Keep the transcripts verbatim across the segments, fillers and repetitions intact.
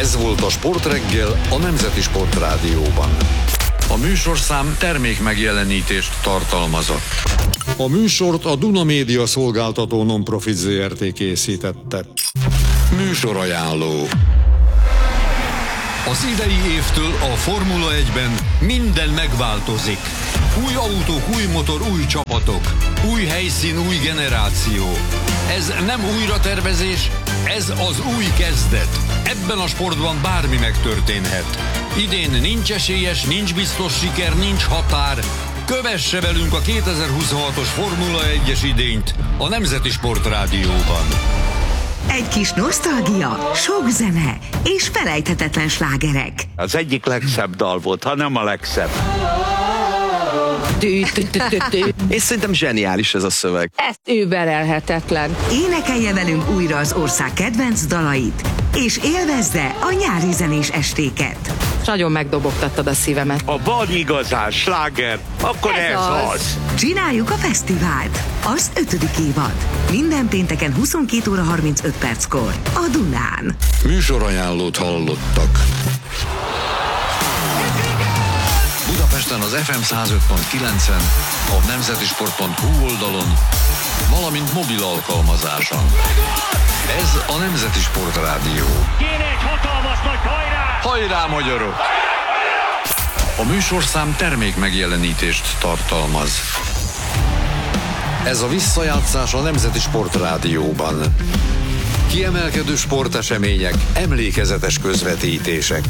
Ez volt a Sportreggel a Nemzeti Sportrádióban. A műsorszám termék megjelenítést tartalmazott. A műsort a Duna Média Szolgáltató Non-Profit Zé Er Té készítette. Műsorajánló. Az idei évtől a Formula egyben minden megváltozik. Új autók, új motor, új csapatok. Új helyszín, új generáció. Ez nem újratervezés, ez az új kezdet. Ebben a sportban bármi megtörténhet. Idén nincs esélyes, nincs biztos siker, nincs határ. Kövesse velünk a kétezer-huszonhatos Formula egyes idényt a Nemzeti Sportrádióban. Egy kis nosztalgia, sok zene és felejthetetlen slágerek. Az egyik legszebb dal volt, ha nem a legszebb. És szerintem zseniális ez a szöveg. Ez überelhetetlen. Énekelje velünk újra az ország kedvenc dalait, és élvezze a nyári zenés estéket. Nagyon megdobogtattad a szívemet. Ha van igazán sláger, akkor ez, ez az. az. Csináljuk a fesztivált. Az ötödik évad. Minden pénteken huszonkét óra harmincöt perckor a Dunán. Műsorajánlót hallottak. Budapesten az ef em száz öt pont kilencen, a nemzetisport pont hu oldalon, valamint mobil alkalmazáson. Ez a Nemzeti Sportrádió. Kéne egy hatalmas nagy hajrá! Hajrá, magyarok! A műsorszám termék megjelenítést tartalmaz. Ez a visszajátszás a Nemzeti Sportrádióban. Kiemelkedő sportesemények, emlékezetes közvetítések.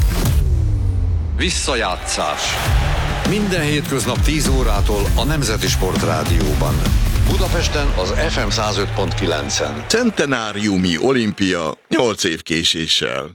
Visszajátszás. Minden hétköznap tíz órától a Nemzeti Sportrádióban. Budapesten az ef em száz öt pont kilencen. Centenáriumi olimpia nyolc év késéssel.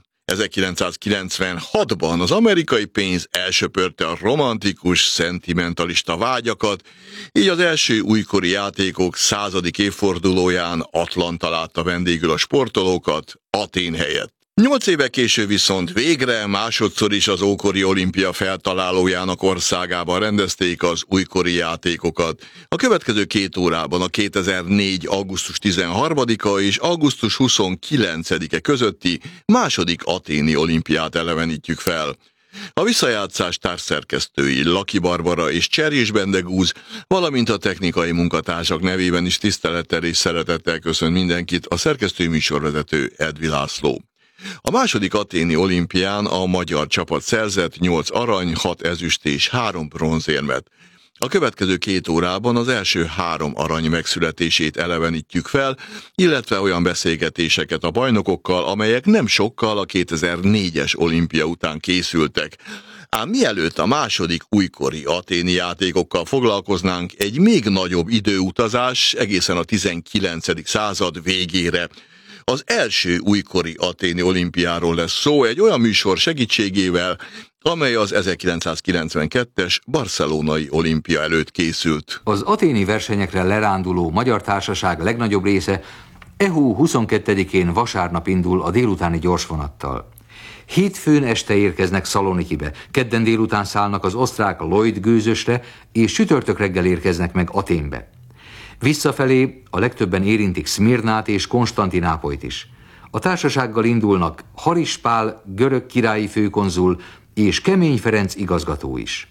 ezerkilencszázkilencvenhatban az amerikai pénz elsöpörte a romantikus, szentimentalista vágyakat, így az első újkori játékok századik évfordulóján Atlanta látta vendégül a sportolókat, Atén helyett. Nyolc éve később viszont végre másodszor is az ókori olimpia feltalálójának országában rendezték az újkori játékokat. A következő két órában a kétezer-négy. augusztus tizenharmadika és augusztus huszonkilencedike közötti második aténi olimpiát elevenítjük fel. A visszajátszás társszerkesztői Laki Barbara és Cserjés Bendegúz, valamint a technikai munkatársak nevében is tisztelettel és szeretettel köszönt mindenkit a szerkesztői műsorvezető Edvi László. A második aténi olimpián a magyar csapat szerzett nyolc arany, hat ezüst és három bronzérmet. A következő két órában az első három arany megszületését elevenítjük fel, illetve olyan beszélgetéseket a bajnokokkal, amelyek nem sokkal a kétezer-négyes olimpia után készültek. Ám mielőtt a második újkori aténi játékokkal foglalkoznánk, egy még nagyobb időutazás egészen a tizenkilencedik század végére. Az első újkori aténi olimpiáról lesz szó egy olyan műsor segítségével, amely az ezerkilencszázkilencvenkettes barcelonai olimpia előtt készült. Az aténi versenyekre leránduló magyar társaság legnagyobb része e hó huszonkettedikén vasárnap indul a délutáni gyorsvonattal. Hétfőn este érkeznek Szalonikibe, kedden délután szállnak az osztrák Lloyd gőzösre, és csütörtök reggel érkeznek meg Athénbe. Visszafelé a legtöbben érintik Szmirnát és Konstantinápolyt is. A társasággal indulnak Haris Pál görög királyi főkonzul és Kemény Ferenc igazgató is.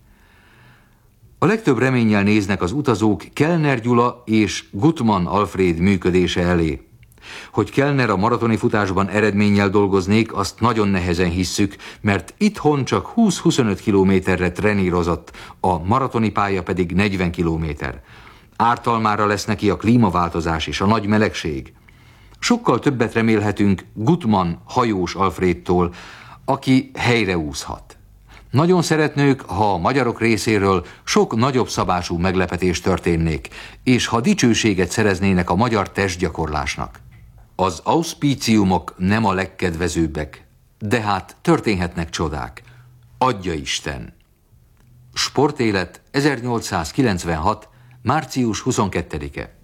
A legtöbb reménnyel néznek az utazók Kellner Gyula és Gutmann Alfréd működése elé. Hogy Kellner a maratoni futásban eredménnyel dolgoznék, azt nagyon nehezen hisszük, mert itthon csak húsz-huszonöt kilométerre trenírozott, a maratoni pálya pedig negyven kilométer. Ártalmára lesz neki a klímaváltozás és a nagy melegség. Sokkal többet remélhetünk Gutmann hajós Alfrédtól, aki helyreúszhat. Nagyon szeretnők, ha a magyarok részéről sok nagyobb szabású meglepetés történnék, és ha dicsőséget szereznének a magyar testgyakorlásnak. Az auszpíciumok nem a legkedvezőbbek, de hát történhetnek csodák. Adja Isten! Sportélet ezernyolcszázkilencvenhat. március huszonkettedike.